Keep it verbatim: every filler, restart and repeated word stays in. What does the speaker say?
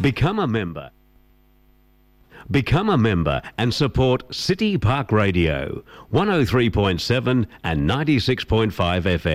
Become a member. Become a member and support City Park Radio, one oh three point seven and ninety-six point five F M.